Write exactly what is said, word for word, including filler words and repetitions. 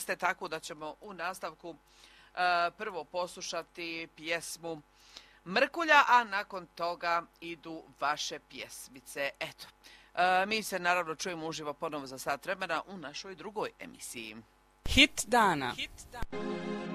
jeste, tako da ćemo u nastavku prvo poslušati pjesmu Mrkulja, a nakon toga idu vaše pjesmice. Eto, mi se naravno čujemo uživo ponovo za sat vremena u našoj drugoj emisiji. Hit dana. Hit dana.